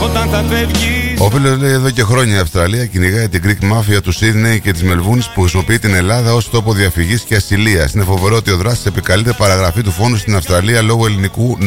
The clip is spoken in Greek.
όταν θα φεύγεις. Ο φίλος λέει εδώ και χρόνια η Αυστραλία κυνηγάει την Greek Mafia του Σίδνεϊ και της Μελβούνης που χρησιμοποιεί την Ελλάδα ως τόπο διαφυγής και ασυλίας. Είναι φοβερό ότι ο δράστης επικαλείται παραγραφή του φόνου στην Αυστραλία λόγω ελληνικού